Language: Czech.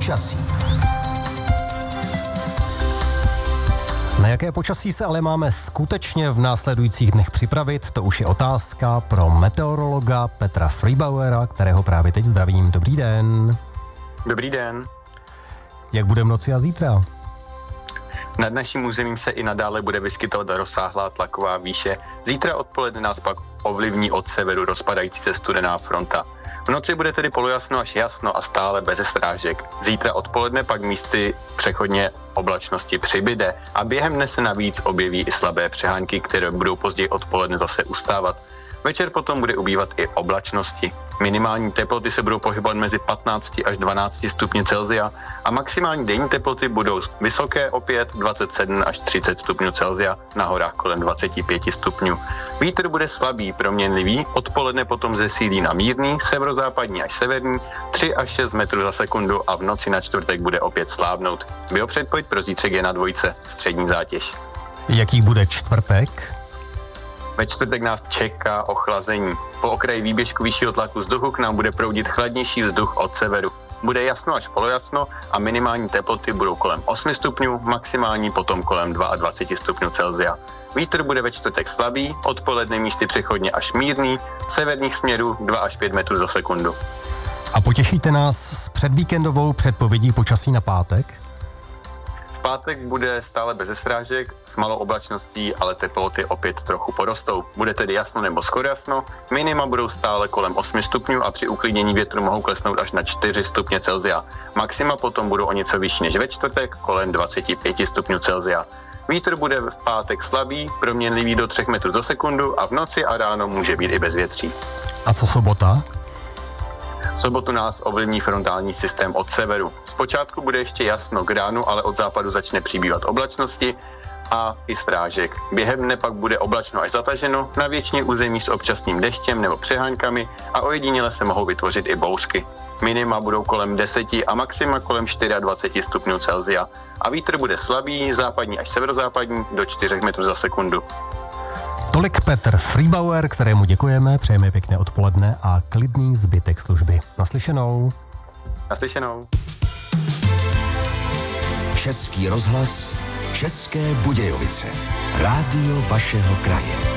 Počasí. Na jaké počasí se ale máme skutečně v následujících dnech připravit, to už je otázka pro meteorologa Petra Freibauera, kterého právě teď zdravím. Dobrý den. Dobrý den. Jak bude v noci a zítra? Nad naším územím se i nadále bude vyskytovat rozsáhlá tlaková výše. Zítra odpoledne nás pak ovlivní od severu rozpadající se studená fronta. V noci bude tedy polojasno až jasno a stále beze srážek. Zítra odpoledne pak místy přechodně oblačnosti přibyde a během dne se navíc objeví i slabé přehánky, které budou později odpoledne zase ustávat. Večer potom bude ubývat i oblačnosti. Minimální teploty se budou pohybovat mezi 15 až 12 stupni Celsia a maximální denní teploty budou vysoké opět 27 až 30 stupňů Celsia, na horách kolem 25 stupňů. Vítr bude slabý, proměnlivý, odpoledne potom zesílí na mírný, severozápadní až severní, 3 až 6 metrů za sekundu a v noci na čtvrtek bude opět slábnout. Biopředpověď pro zítřek je na 2, střední zátěž. Jaký bude čtvrtek? Ve čtvrtek nás čeká ochlazení. Po okraji výběžku vyššího tlaku vzduchu k nám bude proudit chladnější vzduch od severu. Bude jasno až polojasno a minimální teploty budou kolem 8 stupňů, maximální potom kolem 22 stupňů Celsia. Vítr bude ve čtvrtek slabý, odpoledne místy přechodně až mírný, severních směrů 2 až 5 metrů za sekundu. A potěšíte nás s předvíkendovou předpovědí počasí na pátek? V pátek bude stále beze srážek, s malou oblačností, ale teploty opět trochu porostou. Bude tedy jasno nebo skoro jasno, minima budou stále kolem 8 stupňů a při uklidnění větru mohou klesnout až na 4 stupně Celsia. Maxima potom budou o něco vyšší než ve čtvrtek, kolem 25 stupňů Celsia. Vítr bude v pátek slabý, proměnlivý do 3 metrů za sekundu a v noci a ráno může být i bezvětří. A co sobota? V sobotu nás ovlivní frontální systém od severu. Zpočátku bude ještě jasno k ránu, ale od západu začne přibývat oblačnosti a i srážek. Během dne pak bude oblačno až zataženo, na většině území s občasným deštěm nebo přeháňkami a ojediněle se mohou vytvořit i bouřky. Minima budou kolem 10 a maxima kolem 24 stupňů Celsia. A vítr bude slabý, západní až severozápadní do 4 metrů za sekundu. Tolik Petr Freibauer, kterému děkujeme, přejeme pěkné odpoledne a klidný zbytek služby. Naslyšenou. Naslyšenou. Český rozhlas, České Budějovice. Rádio vašeho kraje.